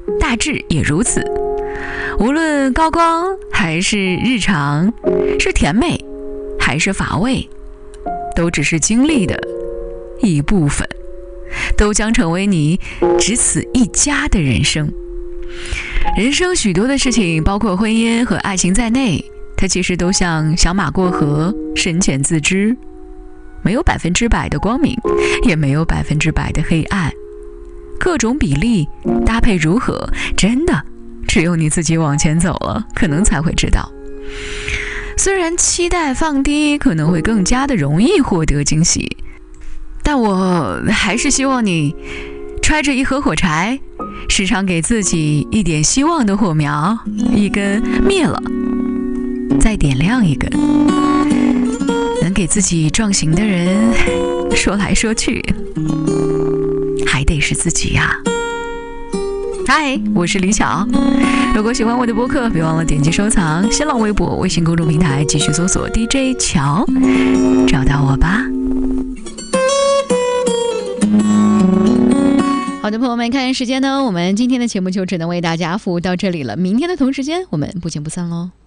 大致也如此。无论高光还是日常，是甜美还是乏味，都只是经历的一部分，都将成为你只此一家的人生。人生许多的事情，包括婚姻和爱情在内，它其实都像小马过河，深浅自知，没有100%的光明，也没有100%的黑暗，各种比例搭配如何，真的只有你自己往前走了，可能才会知道。虽然期待放低可能会更加的容易获得惊喜，但我还是希望你揣着一盒火柴，时常给自己一点希望的火苗，一根灭了再点亮一根。能给自己壮行的人，说来说去还得是自己呀。嗨，我是李巧。如果喜欢我的播客，别忘了点击收藏。新浪微博、微信公众平台继续搜索 DJ 乔，找到我吧。好的，朋友们，看时间呢，我们今天的节目就只能为大家服务到这里了。明天的同时间，我们不见不散喽。